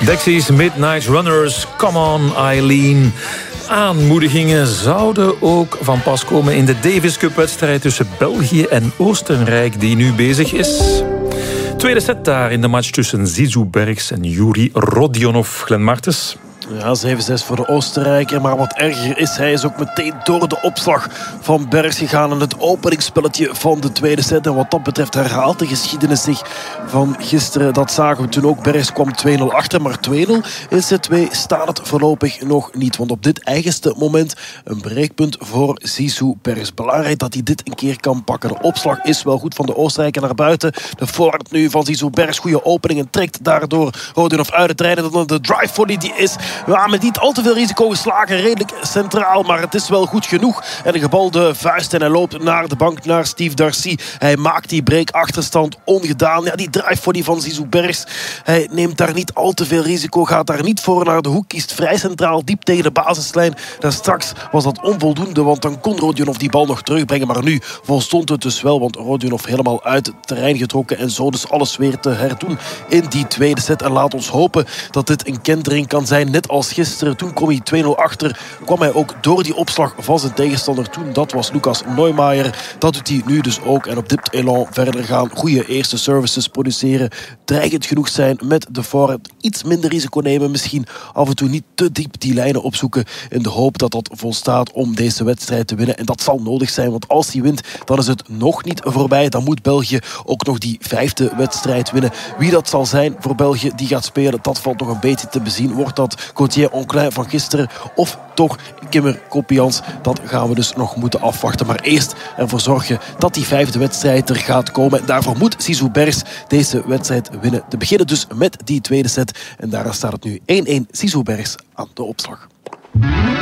Dexys, Midnight Runners, Come On Eileen. Aanmoedigingen zouden ook van pas komen in de Davis Cup-wedstrijd tussen België en Oostenrijk die nu bezig is. Tweede set daar in de match tussen Zizou Bergs en Yuri Rodionov. Glenn Martens. Ja, 7-6 voor de Oostenrijker. Maar wat erger is, hij is ook meteen door de opslag van Bergs gegaan in het openingsspelletje van de tweede set. En wat dat betreft herhaalt de geschiedenis zich van gisteren. Dat zagen we toen ook. Bergs kwam 2-0 achter, maar 2-0 in set 2 staat het voorlopig nog niet. Want op dit eigenste moment een breekpunt voor Zizou Bergs. Belangrijk dat hij dit een keer kan pakken. De opslag is wel goed van de Oostenrijker naar buiten. De voorhand nu van Zizou Bergs. Goede opening en trekt daardoor Rodionov uit het rijden. Dan de drive volley die is met niet al te veel risico geslagen. Redelijk centraal, maar het is wel goed genoeg. En de gebalde vuist en hij loopt naar de bank, naar Steve Darcy. Hij maakt die breakachterstand ongedaan. Ja, die drive volley van Zizou Bergs. Hij neemt daar niet al te veel risico. Gaat daar niet voor naar de hoek. Kiest vrij centraal, diep tegen de basislijn. Daar straks was dat onvoldoende, want dan kon Rodionov die bal nog terugbrengen. Maar nu volstond het dus wel, want Rodionov helemaal uit het terrein getrokken. En zo dus alles weer te herdoen in die tweede set. En laat ons hopen dat dit een kentering kan zijn. Net als gisteren, toen kwam hij 2-0 achter. Kwam hij ook door die opslag van zijn tegenstander toen. Dat was Lucas Neumeier. Dat doet hij nu dus ook. En op dit elan verder gaan. Goede eerste services produceren. Dreigend genoeg zijn met de voorhand. Iets minder risico nemen. Misschien af en toe niet te diep die lijnen opzoeken. In de hoop dat dat volstaat om deze wedstrijd te winnen. En dat zal nodig zijn. Want als hij wint, dan is het nog niet voorbij. Dan moet België ook nog die 5e wedstrijd winnen. Wie dat zal zijn voor België die gaat spelen, dat valt nog een beetje te bezien. Wordt dat Gauthier-Onclin van gisteren of toch Kimmer Kopians? Dat gaan we dus nog moeten afwachten. Maar eerst ervoor zorgen dat die 5e wedstrijd er gaat komen. En daarvoor moet Zizou Bergs deze wedstrijd winnen. Te beginnen dus met die tweede set. En daar staat het nu 1-1 Zizou Bergs aan de opslag.